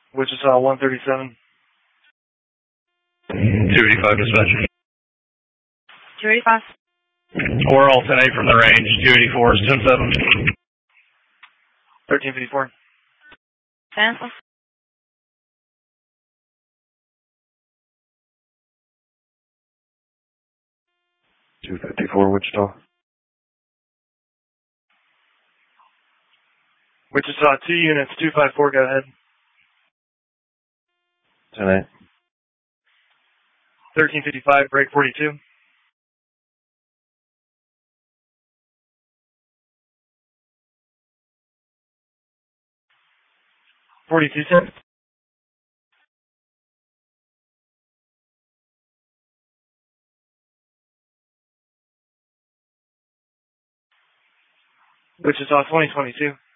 Wichita 137. 285 dispatcher. 285. We're all 10-8 from the range. 284 is 10-7. 1354. Cancel. 254 Wichita. Wichita 2 units, 254, go ahead. 10-8. 1355, break 42. 4210. Wichita 2022.